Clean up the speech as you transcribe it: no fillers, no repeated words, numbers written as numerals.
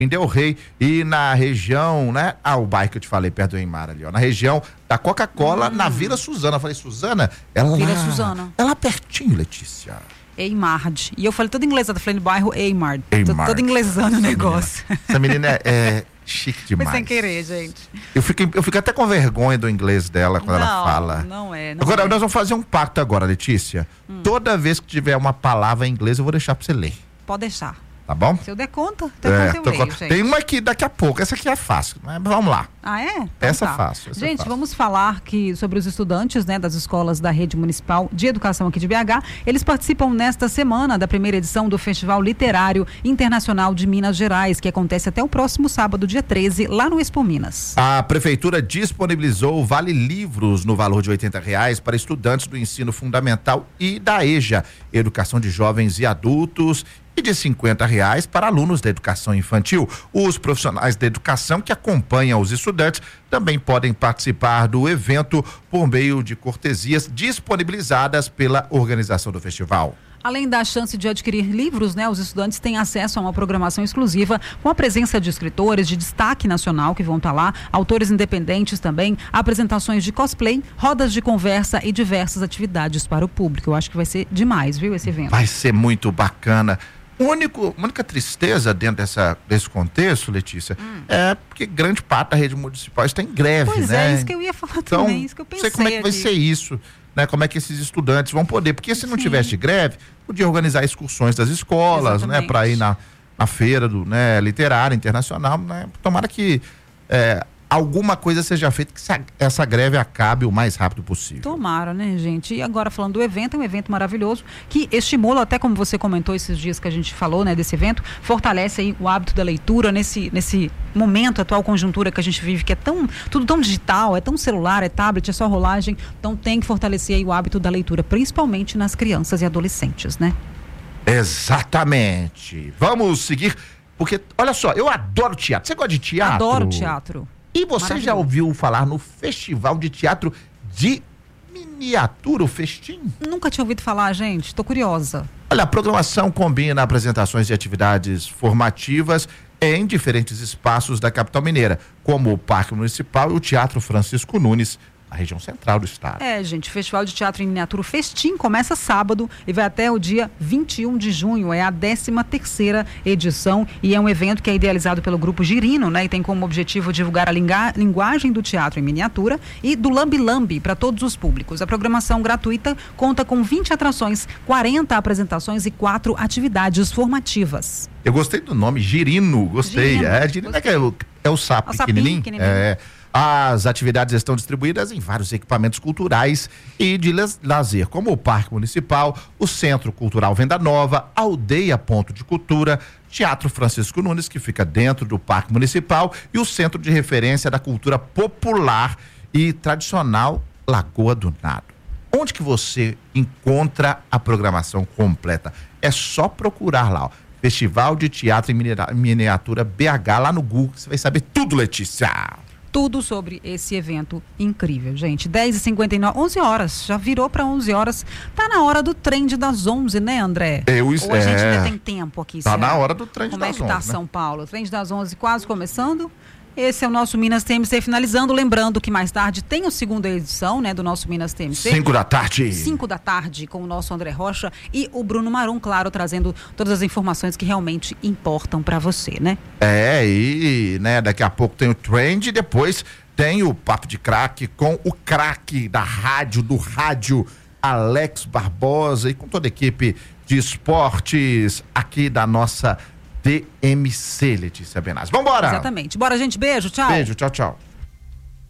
em Del Rey e na região, né? O bairro que eu te falei, perto do Eimar ali, ó. Na região da Coca-Cola, na Vila Suzana. Eu falei, Suzana? Vila Suzana. Ela pertinho, Letícia. Eimard. E eu falei toda inglesa, falei no bairro Eimard. Toda inglesando o negócio. Essa menina é chique demais. Foi sem querer, gente. Eu fico até com vergonha do inglês dela quando ela fala. Não é. Agora, nós vamos fazer um pacto agora, Letícia. Toda vez que tiver uma palavra em inglês, eu vou deixar pra você ler. Pode deixar. Tá bom? Se eu der conta, eu leio, gente. Tem uma aqui daqui a pouco. Essa aqui é fácil, mas vamos lá. Ah, é? Então essa tá. é fácil. Gente, vamos falar sobre os estudantes, né, das escolas da Rede Municipal de Educação aqui de BH. Eles participam nesta semana da primeira edição do Festival Literário Internacional de Minas Gerais, que acontece até o próximo sábado, dia 13, lá no Expo Minas. A Prefeitura disponibilizou Vale Livros no valor de R$80 para estudantes do ensino fundamental e da EJA, Educação de Jovens e Adultos, e de R$50 para alunos da educação infantil. Os profissionais da educação que acompanham os estudantes também podem participar do evento por meio de cortesias disponibilizadas pela organização do festival. Além da chance de adquirir livros, né, os estudantes têm acesso a uma programação exclusiva com a presença de escritores de destaque nacional que vão estar lá, autores independentes também, apresentações de cosplay, rodas de conversa e diversas atividades para o público. Eu acho que vai ser demais, viu, esse evento. Vai ser muito bacana. A única tristeza dentro desse contexto, Letícia, é porque grande parte da rede municipal está em greve, pois né? É, isso que eu ia falar também, isso que eu pensei. Não sei como é que vai ser isso, né? Como é que esses estudantes vão poder, porque se não tivesse greve, podia organizar excursões das escolas, né? Para ir na feira literária internacional, né? Tomara que alguma coisa seja feita, que essa greve acabe o mais rápido possível. Tomara, né, gente? E agora falando do evento, é um evento maravilhoso que estimula, até como você comentou esses dias que a gente falou, né, desse evento, fortalece aí o hábito da leitura nesse momento, atual conjuntura que a gente vive, que é tudo tão digital, é tão celular, é tablet, é só rolagem, então tem que fortalecer aí o hábito da leitura, principalmente nas crianças e adolescentes, né? Exatamente. Vamos seguir, porque, olha só, eu adoro teatro. Você gosta de teatro? Adoro teatro. E você já ouviu falar no Festival de Teatro de Miniatura, o Festim? Nunca tinha ouvido falar, gente. Tô curiosa. Olha, a programação combina apresentações e atividades formativas em diferentes espaços da capital mineira, como o Parque Municipal e o Teatro Francisco Nunes, na região central do estado. Gente, o Festival de Teatro em Miniatura, o Festim, começa sábado e vai até o dia 21 de junho, é a 13ª edição e é um evento que é idealizado pelo Grupo Girino, né? E tem como objetivo divulgar a linguagem do teatro em miniatura e do lambi-lambi para todos os públicos. A programação gratuita conta com 20 atrações, 40 apresentações e 4 atividades formativas. Eu gostei do nome, Girino, gostei. Girino é o sapo pequenininho. As atividades estão distribuídas em vários equipamentos culturais e de lazer, como o Parque Municipal, o Centro Cultural Venda Nova, Aldeia Ponto de Cultura, Teatro Francisco Nunes, que fica dentro do Parque Municipal, e o Centro de Referência da Cultura Popular e Tradicional Lagoa do Nado. Onde que você encontra a programação completa? É só procurar lá, ó. Festival de Teatro em Miniatura BH, lá no Google, você vai saber tudo, Letícia. Tudo sobre esse evento incrível, gente. 10h59, 11 horas, já virou para 11 horas. Tá na hora do trend das 11, né, André? Ou a gente ainda tem tempo aqui? Tá na hora do trend das 11. Como é que tá São Paulo? Trend das 11 quase começando. Esse é o nosso Minas TMC finalizando, lembrando que mais tarde tem a segunda edição, né, do nosso Minas TMC. 5 da tarde. 5 da tarde, com o nosso André Rocha e o Bruno Marum, claro, trazendo todas as informações que realmente importam para você, né? Daqui a pouco tem o trend e depois tem o Papo de Craque com o craque da rádio, Alex Barbosa, e com toda a equipe de esportes aqui da nossa TMC, Letícia Benassi. Vambora! Exatamente. Bora, gente. Beijo, tchau. Beijo, tchau, tchau.